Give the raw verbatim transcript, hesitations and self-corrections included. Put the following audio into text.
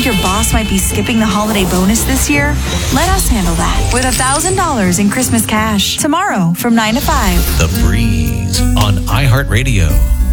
think your boss might be skipping the holiday bonus this year? Let us handle that with one thousand dollars in Christmas cash tomorrow from nine to five. The Breeze on iHeartRadio.